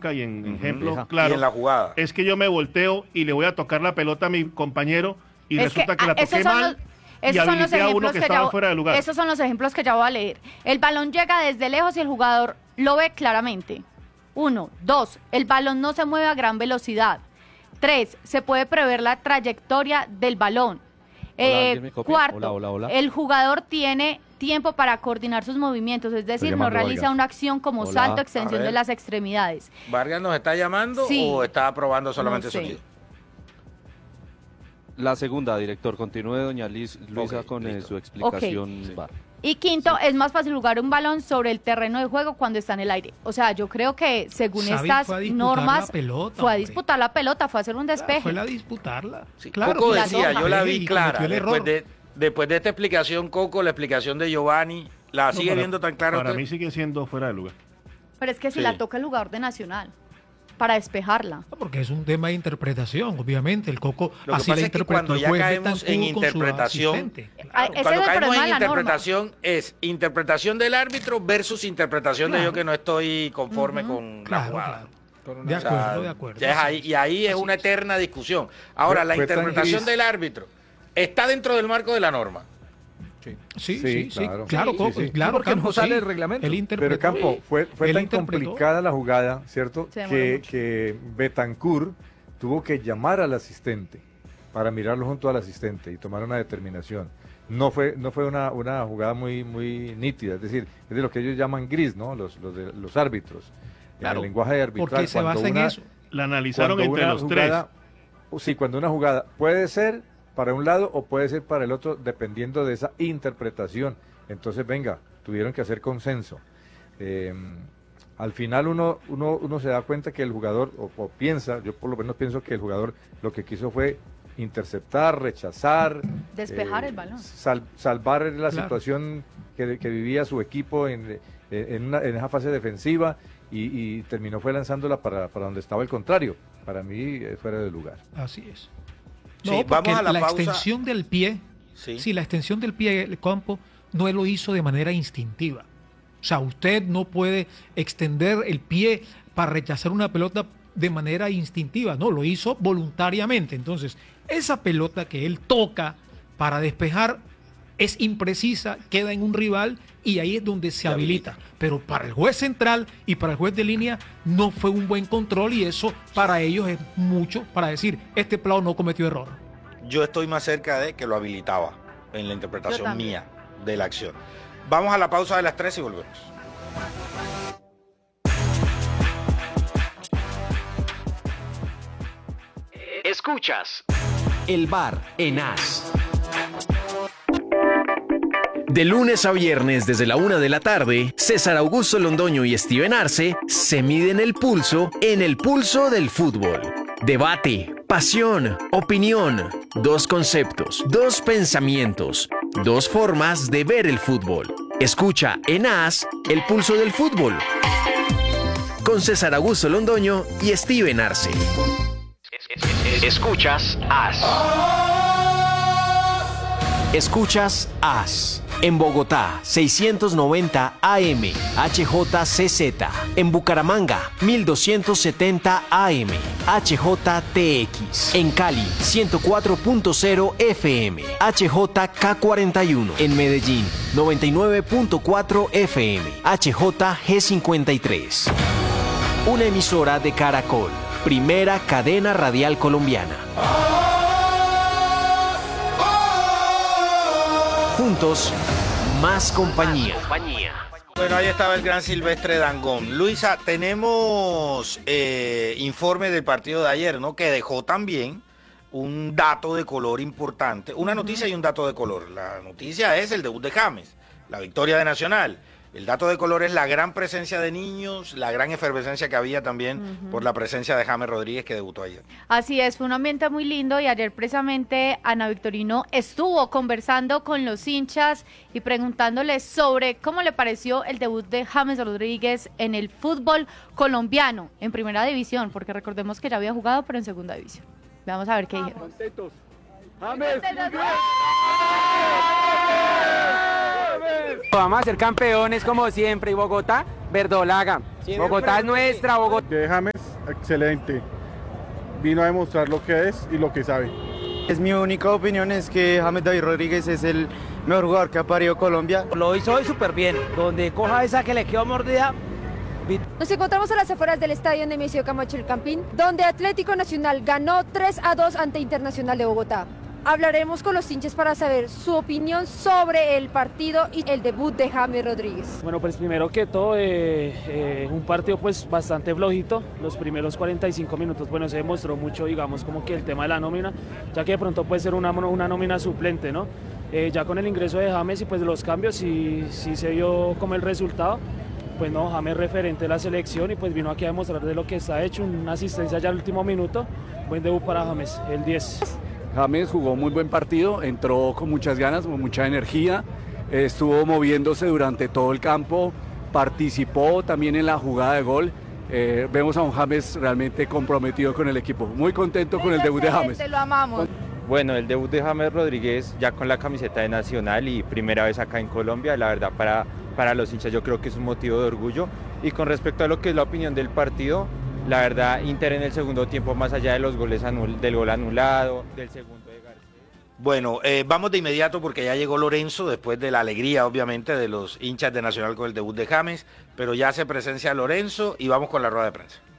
práctica y en ejemplos claros. Y en la jugada. Es que yo me volteo y le voy a tocar la pelota a mi compañero y resulta que la toqué mal. Esos son los ejemplos fuera de lugar. Esos son los ejemplos que ya voy a leer. El balón llega desde lejos y el jugador lo ve claramente. 1, 2, el balón no se mueve a gran velocidad. 3, se puede prever la trayectoria del balón. Cuarto, hola. El jugador tiene tiempo para coordinar sus movimientos, es decir, no realiza una acción como salto, extensión de las extremidades. ¿Vargas nos está llamando o está aprobando solamente sonido? La segunda, director. Continúe, doña Luisa, con su explicación. Y quinto, es más fácil jugar un balón sobre el terreno de juego cuando está en el aire. O sea, yo creo que según estas normas, fue a disputar la pelota, fue a hacer un despeje. Fue a disputarla. Sí, claro, Coco decía, yo la vi clara. Después de esta explicación, Coco, la explicación de Giovanni, ¿la sigue viendo tan clara Para usted? mí sigue siendo fuera de lugar. Pero es que si la toca el jugador de Nacional, para despejarla. Porque es un tema de interpretación, obviamente. El Coco Lo que así pasa la es que interpretó. cuando ya caemos en interpretación, cuando caemos en interpretación es interpretación del árbitro versus interpretación de yo que no estoy conforme con la jugada. De acuerdo. Ya es ahí, y ahí es una eterna discusión. Ahora, la interpretación del árbitro está dentro del marco de la norma. Sí, claro, porque no sale el reglamento. Pero Campo, fue tan complicada la jugada, ¿cierto? Que Betancur tuvo que llamar al asistente para mirarlo junto al asistente y tomar una determinación. No fue una jugada muy nítida, es decir, es de lo que ellos llaman gris, ¿no? Los árbitros. Claro, en el lenguaje de arbitral. porque se basa en eso. La analizaron entre los tres. Sí, cuando una jugada puede ser para un lado o puede ser para el otro, dependiendo de esa interpretación. Entonces, venga, tuvieron que hacer consenso. Al final uno se da cuenta que el jugador, o piensa, yo por lo menos pienso que el jugador lo que quiso fue interceptar, rechazar, despejar el balón, salvar la situación que vivía su equipo en esa fase defensiva y terminó fue lanzándola para donde estaba el contrario. Para mí fuera de lugar. Así es. No, sí, vamos a la pausa. Extensión del pie, la extensión del pie del campo no lo hizo de manera instintiva. O sea, usted no puede extender el pie para rechazar una pelota de manera instintiva, no, lo hizo voluntariamente. Entonces, esa pelota que él toca para despejar es imprecisa, queda en un rival y ahí es donde se habilita. Pero para el juez central y para el juez de línea no fue un buen control y eso para ellos es mucho para decir, este plano no cometió error. Yo estoy más cerca de que lo habilitaba en la interpretación mía de la acción. Vamos a la pausa de las 3 y volvemos. Escuchas El Bar en AS. De lunes a viernes desde la 1 de la tarde, César Augusto Londoño y Steven Arce se miden el pulso en el pulso del fútbol. Debate, pasión, opinión, dos conceptos, dos pensamientos, dos formas de ver el fútbol. Escucha en AS el pulso del fútbol. Con César Augusto Londoño y Steven Arce. Escuchas AS. Escuchas AS. En Bogotá, 690 AM, HJCZ. En Bucaramanga, 1270 AM, HJTX. En Cali, 104.0 FM, HJK41. En Medellín, 99.4 FM, HJG53. Una emisora de Caracol, primera cadena radial colombiana. Juntos, más compañía. Bueno, ahí estaba el gran Silvestre Dangond. Luisa, tenemos informe del partido de ayer, ¿no? Que dejó también un dato de color importante. Una noticia y un dato de color. La noticia es el debut de James, la victoria de Nacional. El dato de color es la gran presencia de niños, la gran efervescencia que había también por la presencia de James Rodríguez, que debutó ayer. Así es, fue un ambiente muy lindo y ayer precisamente Ana Victorino estuvo conversando con los hinchas y preguntándoles sobre cómo le pareció el debut de James Rodríguez en el fútbol colombiano, en primera división, porque recordemos que ya había jugado, pero en segunda división. Vamos a ver qué dijeron. Contentos. ¡James! Vamos a ser campeones como siempre y Bogotá verdolaga. Bogotá es nuestra, Bogotá. De James, excelente. Vino a demostrar lo que es y lo que sabe. Es mi única opinión, es que James David Rodríguez es el mejor jugador que ha parido Colombia. Lo hizo hoy súper bien. Donde coja esa que le quedó mordida. Nos encontramos a las afueras del estadio Nemesio Camacho El Campín, donde Atlético Nacional ganó 3-2 ante Internacional de Bogotá. Hablaremos con los hinchas para saber su opinión sobre el partido y el debut de James Rodríguez. Bueno, pues primero que todo, un partido pues bastante flojito. Los primeros 45 minutos, bueno, se demostró mucho, digamos, como que el tema de la nómina, ya que de pronto puede ser una nómina suplente, ¿no? Ya con el ingreso de James y pues los cambios, sí se vio como el resultado. Pues no, James referente de la selección y pues vino aquí a demostrar de lo que está hecho, una asistencia ya al último minuto. Buen debut para James, el 10. James jugó muy buen partido, entró con muchas ganas, con mucha energía, estuvo moviéndose durante todo el campo, participó también en la jugada de gol. Vemos a un James realmente comprometido con el equipo. Muy contento con el debut de James. Lo amamos. Bueno, el debut de James Rodríguez ya con la camiseta de Nacional y primera vez acá en Colombia, la verdad para los hinchas yo creo que es un motivo de orgullo. Y con respecto a lo que es la opinión del partido, la verdad, Inter en el segundo tiempo, más allá de los goles del gol anulado, del segundo de García. Bueno, vamos de inmediato porque ya llegó Lorenzo, después de la alegría, obviamente, de los hinchas de Nacional con el debut de James, pero ya se presencia Lorenzo y vamos con la rueda de prensa.